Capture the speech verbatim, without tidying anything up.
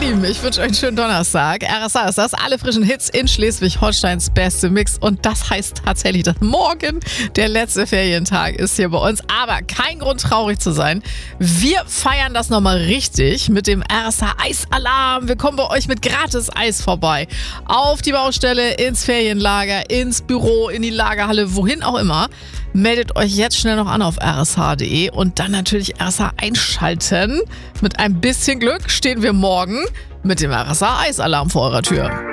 Lieben, ich wünsche euch einen schönen Donnerstag. R S A ist das, alle frischen Hits in Schleswig-Holsteins beste Mix. Und das heißt tatsächlich, dass morgen der letzte Ferientag ist hier bei uns. Aber kein Grund, traurig zu sein. Wir feiern das nochmal richtig mit dem R S A Eisalarm. Wir kommen bei euch mit gratis Eis vorbei. Auf die Baustelle, ins Ferienlager, ins Büro, in die Lagerhalle, wohin auch immer. Meldet euch jetzt schnell noch an auf r s h punkt d e und dann natürlich R S A einschalten. Mit ein bisschen Glück stehen wir morgen mit dem R S A Eisalarm vor eurer Tür.